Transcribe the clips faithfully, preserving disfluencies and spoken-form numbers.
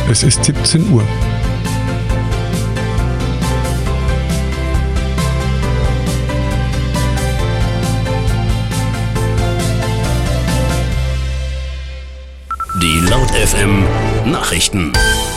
Es ist siebzehn Uhr. Die Laut F M Nachrichten.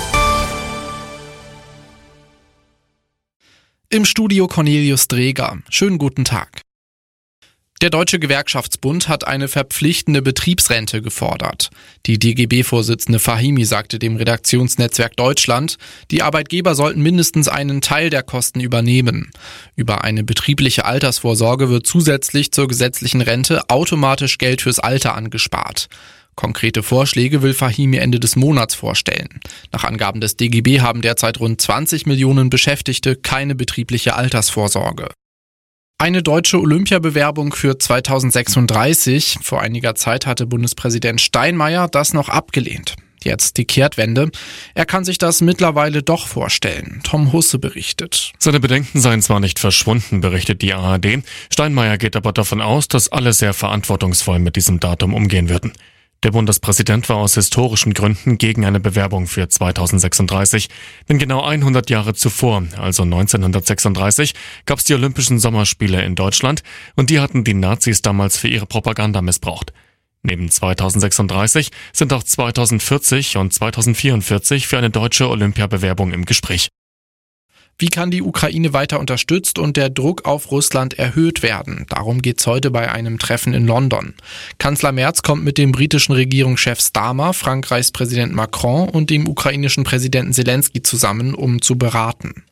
Im Studio Cornelius Dreger. Schönen guten Tag. Der Deutsche Gewerkschaftsbund hat eine verpflichtende Betriebsrente gefordert. Die D G B-Vorsitzende Fahimi sagte dem Redaktionsnetzwerk Deutschland, die Arbeitgeber sollten mindestens einen Teil der Kosten übernehmen. Über eine betriebliche Altersvorsorge wird zusätzlich zur gesetzlichen Rente automatisch Geld fürs Alter angespart. Konkrete Vorschläge will Fahimi Ende des Monats vorstellen. Nach Angaben des D G B haben derzeit rund zwanzig Millionen Beschäftigte keine betriebliche Altersvorsorge. Eine deutsche Olympiabewerbung für zweitausendsechsunddreißig. Vor einiger Zeit hatte Bundespräsident Steinmeier das noch abgelehnt. Jetzt die Kehrtwende. Er kann sich das mittlerweile doch vorstellen. Tom Husse berichtet. Seine Bedenken seien zwar nicht verschwunden, berichtet die A R D. Steinmeier geht aber davon aus, dass alle sehr verantwortungsvoll mit diesem Datum umgehen würden. Der Bundespräsident war aus historischen Gründen gegen eine Bewerbung für zweitausendsechsunddreißig. Denn genau hundert Jahre zuvor, also neunzehnhundertsechsunddreißig, gab es die Olympischen Sommerspiele in Deutschland und die hatten die Nazis damals für ihre Propaganda missbraucht. Neben zweitausendsechsunddreißig sind auch zweitausendvierzig und zweitausendvierundvierzig für eine deutsche Olympiabewerbung im Gespräch. Wie kann die Ukraine weiter unterstützt und der Druck auf Russland erhöht werden? Darum geht's heute bei einem Treffen in London. Kanzler Merz kommt mit dem britischen Regierungschef Starmer, Frankreichs Präsident Macron und dem ukrainischen Präsidenten Zelensky zusammen, um zu beraten.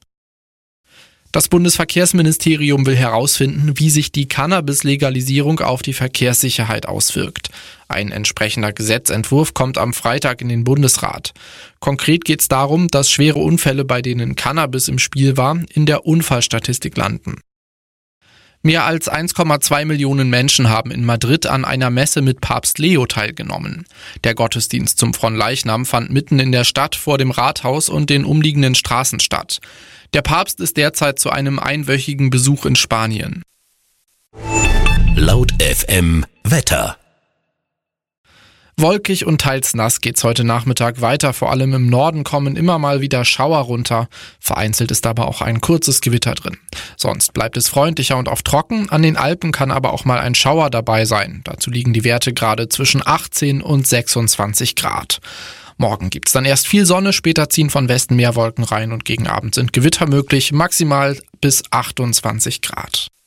Das Bundesverkehrsministerium will herausfinden, wie sich die Cannabis-Legalisierung auf die Verkehrssicherheit auswirkt. Ein entsprechender Gesetzentwurf kommt am Freitag in den Bundesrat. Konkret geht es darum, dass schwere Unfälle, bei denen Cannabis im Spiel war, in der Unfallstatistik landen. Mehr als eins Komma zwei Millionen Menschen haben in Madrid an einer Messe mit Papst Leo teilgenommen. Der Gottesdienst zum Fronleichnam fand mitten in der Stadt vor dem Rathaus und den umliegenden Straßen statt. Der Papst ist derzeit zu einem einwöchigen Besuch in Spanien. Laut F M Wetter. Wolkig und teils nass geht's heute Nachmittag weiter. Vor allem im Norden kommen immer mal wieder Schauer runter. Vereinzelt ist aber auch ein kurzes Gewitter drin. Sonst bleibt es freundlicher und oft trocken. An den Alpen kann aber auch mal ein Schauer dabei sein. Dazu liegen die Werte gerade zwischen achtzehn und sechsundzwanzig Grad. Morgen gibt's dann erst viel Sonne, später ziehen von Westen mehr Wolken rein und gegen Abend sind Gewitter möglich, maximal bis achtundzwanzig Grad.